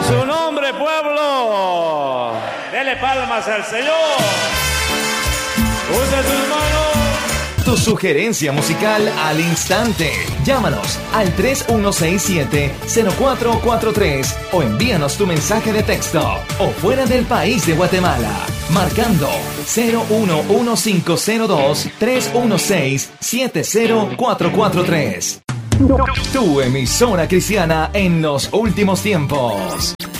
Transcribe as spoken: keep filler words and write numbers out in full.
su nombre, pueblo. Dele palmas al Señor. Use sus manos. Tu sugerencia musical al instante. Llámanos al tres uno seis siete, cero cuatro cuatro tres o envíanos tu mensaje de texto o fuera del país de Guatemala marcando cero uno uno cinco cero dos, tres uno seis, siete cero cuatro cuatro tres. Tu emisora cristiana en los últimos tiempos.